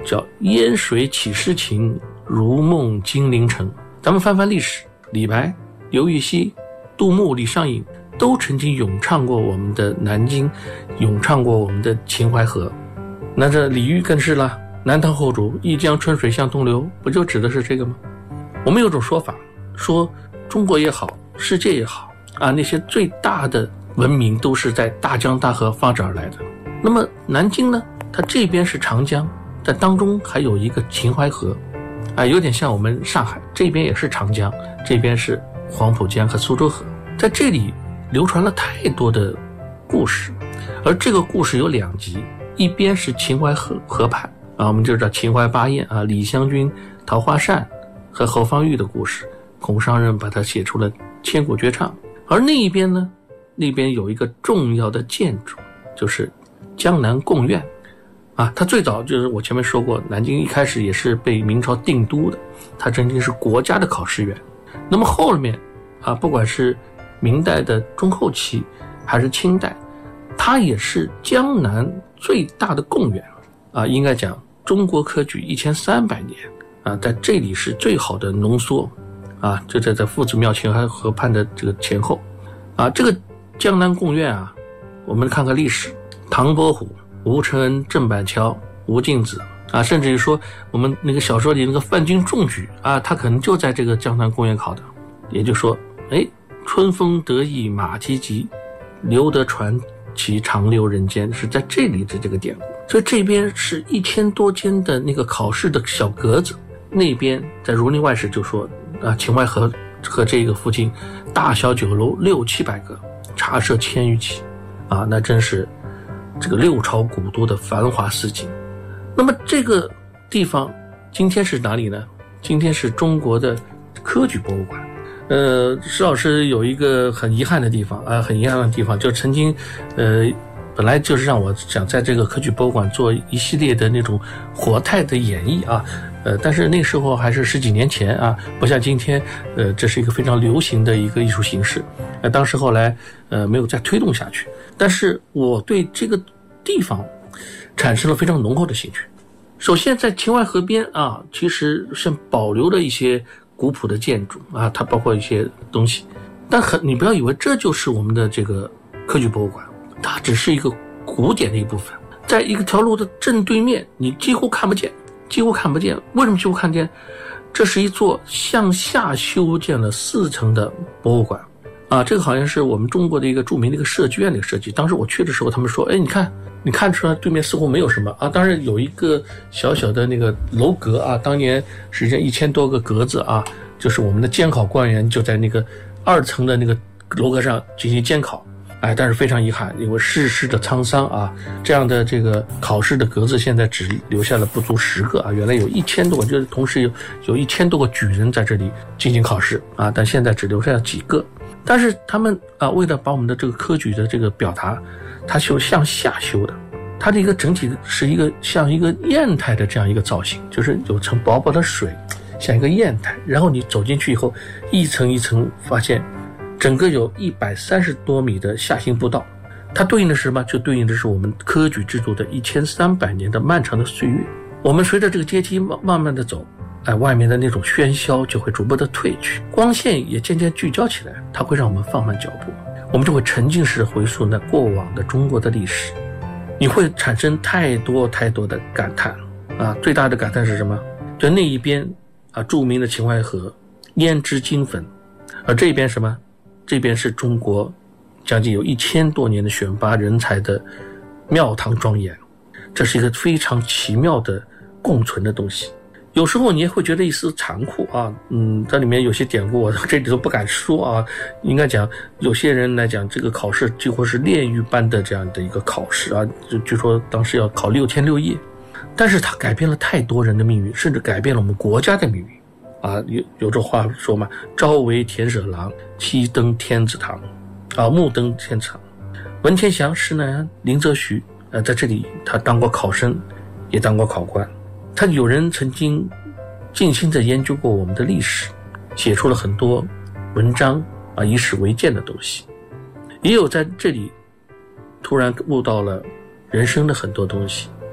叫烟水起诗情，如梦金陵城。咱们翻翻历史，李白、刘禹锡、杜牧、李商隐都曾经咏唱过我们的南京，咏唱过我们的秦淮河。那这李煜更是了，南唐后主一江春水向东流，不就指的是这个吗？我们有种说法，说中国也好，世界也好啊，那些最大的文明都是在大江大河发展而来的。那么南京呢，它这边是长江，但当中还有一个秦淮河啊，有点像我们上海这边也是长江，这边是黄浦江和苏州河，在这里流传了太多的故事。而这个故事有两集，一边是秦淮河畔啊，我们就知道秦淮八艳啊，李香君、桃花扇和侯方域的故事，孔尚任把它写出了千古绝唱。而那一边呢，那边有一个重要的建筑，就是江南贡院啊，它最早就是我前面说过，南京一开始也是被明朝定都的，它曾经是国家的考试院。那么后面啊，不管是明代的中后期还是清代，它也是江南最大的贡院啊，应该讲中国科举1300年啊，在这里是最好的浓缩啊，就在夫子庙前还河畔的这个前后啊。这个江南贡院啊，我们看看历史，唐伯虎、吴承恩、郑板桥、吴敬梓啊，甚至于说我们那个小说里那个范进中举啊，他可能就在这个江南贡院考的。也就是说，春风得意马蹄疾，留得传奇长留人间，是在这里的这个典故。所以这边是1000多间的那个考试的小格子，那边在《儒林外史》就说啊，秦淮河和这个附近大小酒楼600-700个，茶社1000余起啊，那真是这个六朝古都的繁华似锦。那么这个地方今天是哪里呢？今天是中国的科举博物馆。施老师有一个很遗憾的地方啊，很遗憾的地方，就曾经本来就是让我想在这个科举博物馆做一系列的那种活态的演绎啊，但是那时候还是10几年前啊，不像今天，这是一个非常流行的一个艺术形式。当时后来没有再推动下去，但是我对这个地方产生了非常浓厚的兴趣。首先在秦淮河边啊，其实是保留了一些古朴的建筑啊，它包括一些东西，但你不要以为这就是我们的这个科举博物馆，它只是一个古典的一部分。在一条路的正对面，你几乎看不见。为什么几乎看不见？这是一座向下修建了4层的博物馆啊，这个好像是我们中国的一个著名的一个设计院的一个设计。当时我去的时候，他们说，你看出来对面似乎没有什么啊，当然有一个小小的那个楼阁啊，当年实际上1000多个格子啊，就是我们的监考官员就在那个2层的那个楼阁上进行监考。但是非常遗憾，因为世事的沧桑啊，这样的这个考试的格子现在只留下了不足10个啊，原来有1000多个，就是同时有1000多个举人在这里进行考试啊，但现在只留下了几个。但是他们啊，为了把我们的这个科举的这个表达，它是向下修的，它的一个整体是一个像一个砚台的这样一个造型，就是有层薄薄的水，像一个砚台，然后你走进去以后，一层一层发现整个有130多米的下行步道，它对应的是什么？就对应的是我们科举制度的1300年的漫长的岁月。我们随着这个阶梯慢慢的走，外面的那种喧嚣就会逐步的褪去，光线也渐渐聚焦起来，它会让我们放慢脚步，我们就会沉浸式回溯那过往的中国的历史，你会产生太多的感叹啊！最大的感叹是什么？就那一边啊，著名的秦淮河胭脂金粉，而这边什么？这边是中国将近有1000多年的选拔人才的庙堂庄严，这是一个非常奇妙的共存的东西。有时候你也会觉得一丝残酷啊，这里面有些典故我这里都不敢说啊。应该讲，有些人来讲，这个考试几乎是炼狱般的这样的一个考试啊，据说当时要考6天6夜，但是它改变了太多人的命运，甚至改变了我们国家的命运。有这话说嘛，朝为田舍郎，夕登天子堂啊，暮登天子堂。文天祥、施耐庵、林则徐在这里他当过考生，也当过考官。他有人曾经静心地研究过我们的历史，写出了很多文章啊，以史为鉴的东西。也有在这里突然悟到了人生的很多东西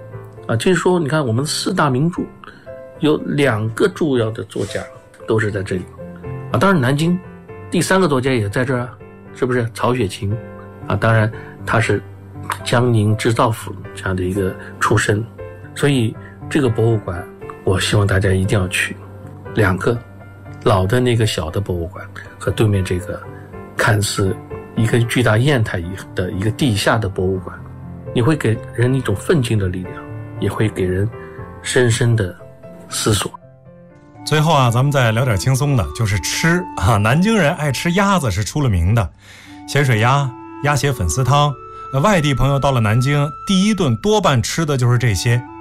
就是说你看我们4大名著有2个重要的作家都是在这里当然南京第3个作家也在这儿是不是？曹雪芹当然他是江宁织造府这样的一个出身，所以这个博物馆我希望大家一定要去。2个老的那个小的博物馆和对面这个看似一个巨大砚台的一个地下的博物馆，你会给人一种奋进的力量，也会给人深深的思索。 最后咱们再聊点轻松的，就是吃南京人爱吃鸭子是出了名的，咸水鸭、鸭血粉丝汤，外地朋友到了南京，第一顿多半吃的就是这些。